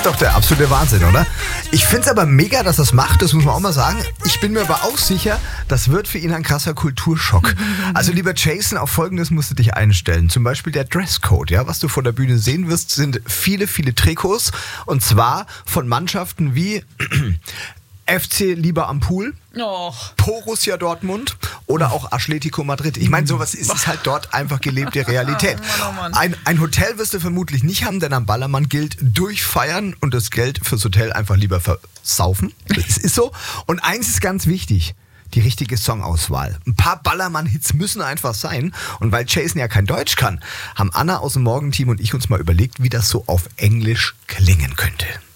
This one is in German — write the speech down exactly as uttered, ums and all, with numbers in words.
Doch der absolute Wahnsinn, oder? Ich finde es aber mega, dass er es macht, das muss man auch mal sagen. Ich bin mir aber auch sicher, das wird für ihn ein krasser Kulturschock. Also lieber Jason, auf Folgendes musst du dich einstellen. Zum Beispiel der Dresscode, ja, was du vor der Bühne sehen wirst, sind viele, viele Trikots. Und zwar von Mannschaften wie F C Lieber am Pool, Oh. Borussia Dortmund oder auch Atletico Madrid. Ich meine, sowas ist es halt dort einfach gelebte Realität. Oh Mann, oh Mann. Ein, ein Hotel wirst du vermutlich nicht haben, denn am Ballermann gilt durchfeiern und das Geld fürs Hotel einfach lieber versaufen. Das ist so. Und eins ist ganz wichtig. Die richtige Songauswahl. Ein paar Ballermann-Hits müssen einfach sein. Und weil Jason ja kein Deutsch kann, haben Anna aus dem Morgenteam und ich uns mal überlegt, wie das so auf Englisch klingen könnte.